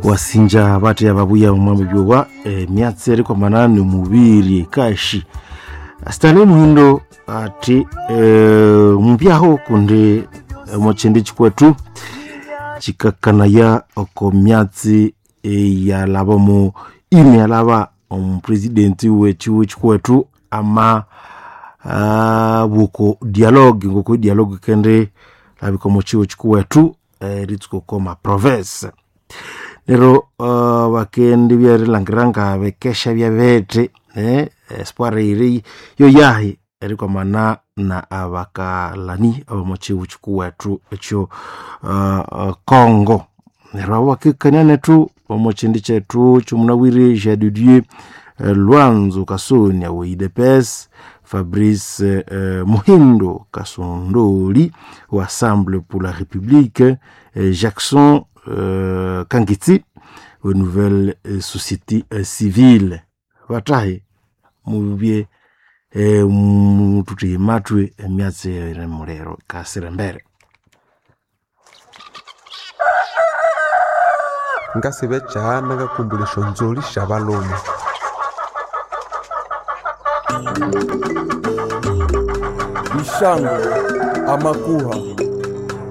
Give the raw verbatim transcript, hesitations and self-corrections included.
wasinja bati ya babuya umwambi byowa e, miatseri kwa manani mubiri kashi astale muhindo ati e, mbyaho kunde e, mochende chikwetu chikakana ya oko miatsi e, ya laba mu ime ya laba umpresidenti wechu chikwetu ama uh, buko dialogue ngoko dialogue kende labiko mochiwo chikwetu e, ritsuko koma province Nero uh, wakendi bya langiranga bekesha bya bete eh espoir iri yo yahi eriko mana na abakalani abamochi uchuku wetu echo uh, uh, Congo nero wakikanyane tu omochindi chetu chumunawiri Jadidieu uh, Lwanzo Kasonia we I D P S Fabrice uh, Muhindo Kasondoli au Assemble pour la République uh, Jackson Uh, Kangiti aux nouvelles uh, sociétés uh, civiles watahi mubye eh, mututi matwe miatse remorero kasirembere ngasibe cyane gakumbulisho nzoli shabalome Bishango amakuha